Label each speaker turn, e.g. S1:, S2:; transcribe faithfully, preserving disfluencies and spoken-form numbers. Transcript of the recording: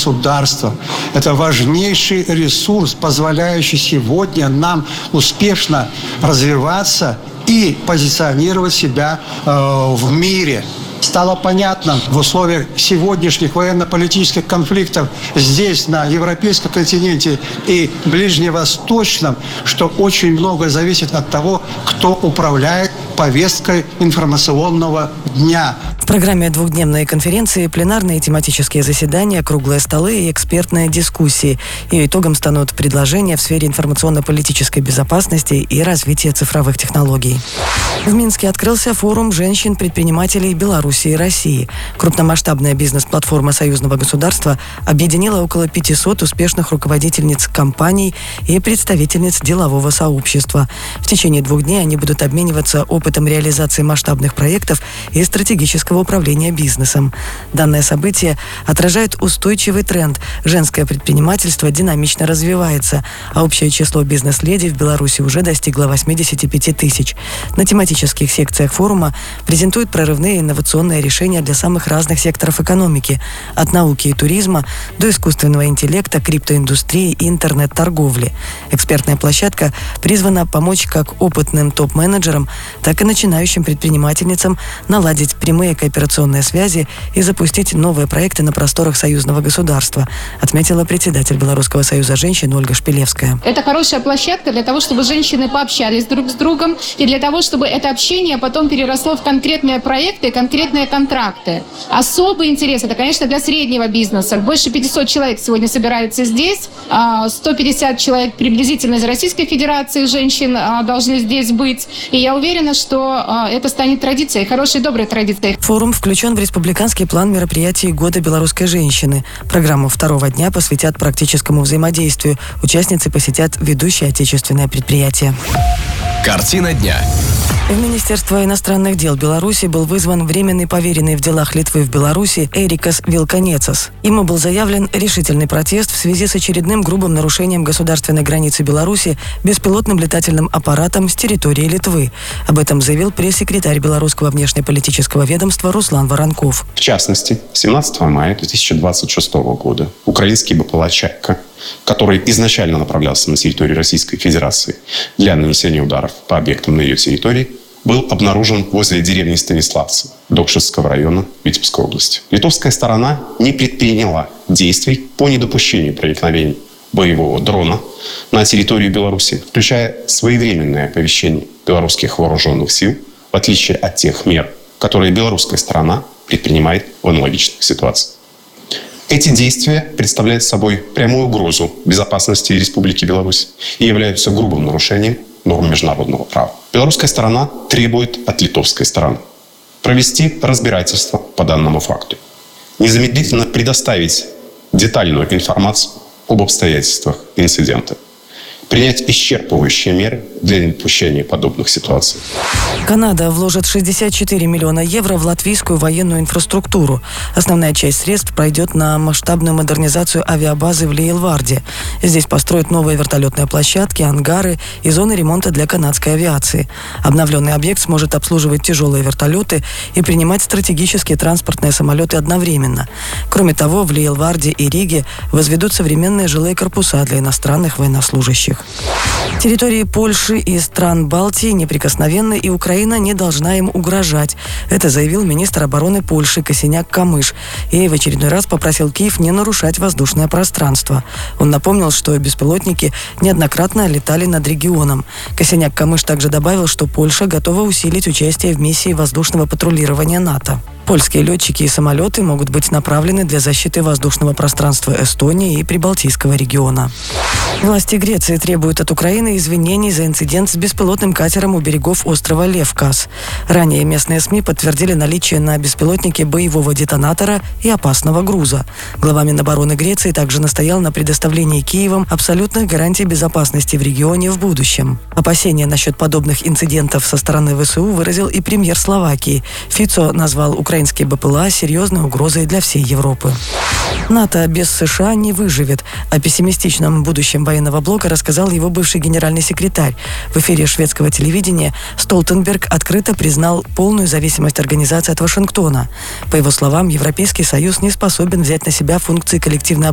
S1: государства. Это важнейший ресурс, позволяющий сегодня нам успешно развиваться и позиционировать себя э, в мире. Стало понятно в условиях сегодняшних военно-политических конфликтов здесь, на европейском континенте и ближневосточном, что очень многое зависит от того, кто управляет повесткой информационного дня.
S2: В программе двухдневной конференции пленарные тематические заседания, круглые столы и экспертные дискуссии. Ее итогом станут предложения в сфере информационно-политической безопасности и развития цифровых технологий. В Минске открылся форум женщин-предпринимателей Беларуси и России. Крупномасштабная бизнес-платформа союзного государства объединила около пятисот успешных руководительниц компаний и представительниц делового сообщества. В течение двух дней они будут обмениваться опытом реализации масштабных проектов и стратегического управления бизнесом. Данное событие отражает устойчивый тренд. Женское предпринимательство динамично развивается, а общее число бизнес-леди в Беларуси уже достигло восьмидесяти пяти тысяч. На тематических секциях форума презентуют прорывные инновационные решения для самых разных секторов экономики, от науки и туризма до искусственного интеллекта, криптоиндустрии и интернет-торговли. Экспертная площадка призвана помочь как опытным топ-менеджерам, так и начинающим предпринимательницам наладить прямые кооперационные связи и запустить новые проекты на просторах союзного государства, отметила председатель Белорусского союза женщин Ольга Шпилевская.
S3: Это хорошая площадка для того, чтобы женщины пообщались друг с другом и для того, чтобы это общение потом переросло в конкретные проекты, конкретные контракты. Особый интерес это, конечно, для среднего бизнеса. Больше пятисот человек сегодня собираются здесь. сто пятьдесят человек приблизительно из Российской Федерации женщин должны здесь быть. И я уверена, что это станет традицией, хорошей, доброй традицией.
S2: Форум включен в республиканский план мероприятий Года белорусской женщины. Программу второго дня посвятят практическому взаимодействию. Участницы посетят ведущие отечественные предприятия.
S4: Картина дня.
S2: В Министерство иностранных дел Беларуси был вызван временный поверенный в делах Литвы в Беларуси Эрикас Вилканецас. Ему был заявлен решительный протест в связи с очередным грубым нарушением государственной границы Беларуси беспилотным летательным аппаратом с территории Литвы. Об этом заявил пресс-секретарь белорусского внешнеполитического ведомства Руслан Воронков.
S5: В частности, семнадцатого мая две тысячи двадцать шестого года украинский БПЛА «Чайка», который изначально направлялся на территорию Российской Федерации для нанесения ударов по объектам на ее территории, был обнаружен возле деревни Станиславцы Докшевского района Витебской области. Литовская сторона не предприняла действий по недопущению проникновения боевого дрона на территорию Беларуси, включая своевременное оповещение белорусских вооруженных сил, в отличие от тех мер, которые белорусская сторона предпринимает в аналогичных ситуациях. Эти действия представляют собой прямую угрозу безопасности Республики Беларусь и являются грубым нарушением норм международного права. Белорусская сторона требует от литовской стороны провести разбирательство по данному факту, незамедлительно предоставить детальную информацию об обстоятельствах инцидента, принять исчерпывающие меры для недопущения подобных ситуаций.
S2: Канада вложит шестьдесят четыре миллиона евро в латвийскую военную инфраструктуру. Основная часть средств пройдет на масштабную модернизацию авиабазы в Лейелварде. Здесь построят новые вертолетные площадки, ангары и зоны ремонта для канадской авиации. Обновленный объект сможет обслуживать тяжелые вертолеты и принимать стратегические транспортные самолеты одновременно. Кроме того, в Лейелварде и Риге возведут современные жилые корпуса для иностранных военнослужащих. Территории Польши и стран Балтии неприкосновенны, и Украина не должна им угрожать. Это заявил министр обороны Польши Косиняк-Камыш и в очередной раз попросил Киев не нарушать воздушное пространство. Он напомнил, что беспилотники неоднократно летали над регионом. Косиняк-Камыш также добавил, что Польша готова усилить участие в миссии воздушного патрулирования НАТО. Польские летчики и самолеты могут быть направлены для защиты воздушного пространства Эстонии и Прибалтийского региона. Власти Греции требуют от Украины извинений за инцидент с беспилотным катером у берегов острова Левкас. Ранее местные СМИ подтвердили наличие на беспилотнике боевого детонатора и опасного груза. Глава Минобороны Греции также настоял на предоставлении Киевом абсолютных гарантий безопасности в регионе в будущем. Опасения насчет подобных инцидентов со стороны ВСУ выразил и премьер Словакии. Фицо назвал украинские БПЛА серьезной угрозой для всей Европы. НАТО без США не выживет. О пессимистичном будущем военного блока рассказал его бывший генеральный секретарь. В эфире шведского телевидения Столтенберг открыто признал полную зависимость организации от Вашингтона. По его словам, Европейский Союз не способен взять на себя функции коллективной